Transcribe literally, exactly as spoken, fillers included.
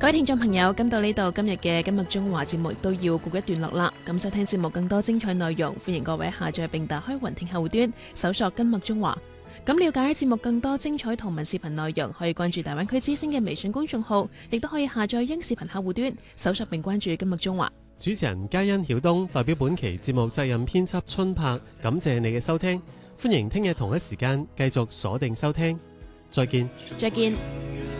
各位聽眾朋友，咁到呢度今日嘅今日中華節目都要告一段落啦。咁收聽節目更多精彩內容，歡迎各位下載並打開雲聽客戶端，搜索今日中華。咁了解節目更多精彩圖文視頻內容，可以關注大灣區之聲嘅微信公眾號，亦都可以下載央視頻客戶端，搜索並關注今日中華。 主持人嘉欣曉東代表本期節目責任編輯春柏，感謝你嘅收聽，歡迎聽日同一時間繼續鎖定收聽，再見。 再見。